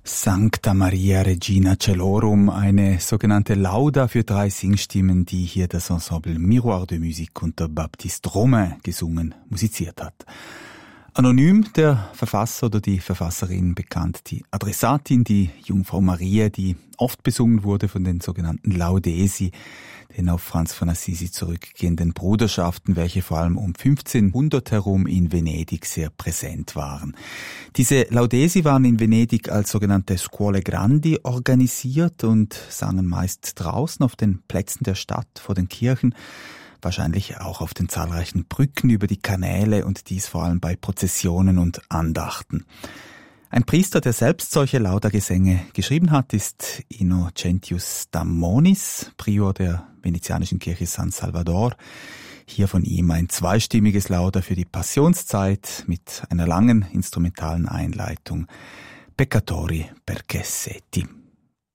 Sancta Maria Regina Celorum, eine sogenannte Lauda für 3 Singstimmen, die hier das Ensemble Miroir de Musique unter Baptiste Romain gesungen, musiziert hat. Anonym der Verfasser oder die Verfasserin bekannt, die Adressatin, die Jungfrau Maria, die oft besungen wurde von den sogenannten Laudesi, den auf Franz von Assisi zurückgehenden Bruderschaften, welche vor allem um 1500 herum in Venedig sehr präsent waren. Diese Laudesi waren in Venedig als sogenannte Scuole Grandi organisiert und sangen meist draußen auf den Plätzen der Stadt, vor den Kirchen, wahrscheinlich auch auf den zahlreichen Brücken über die Kanäle und dies vor allem bei Prozessionen und Andachten. Ein Priester, der selbst solche Lauda-Gesänge geschrieben hat, ist Innocentius Damonis, Prior der venezianischen Kirche San Salvador. Hier von ihm ein zweistimmiges Lauda für die Passionszeit mit einer langen instrumentalen Einleitung. Peccatori perché seti.